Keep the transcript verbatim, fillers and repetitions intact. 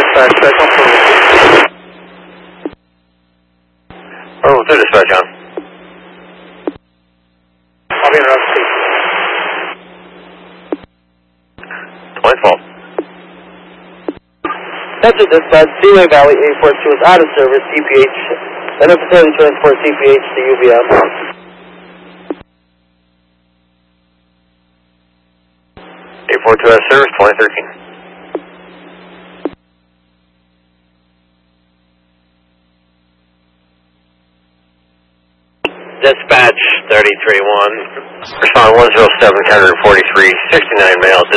Dispatch, back on for Oh, two dispatch on. I'll be in route six. twenty twelve. Central Dispatch, Seaway Valley eight four two is out of service, C P H. Enter facility transport C P H to U B M. eight four two out of service, twenty thirteen. Dispatch thirty-three one. Respond one zero seven, Counter forty-three, sixty-nine male.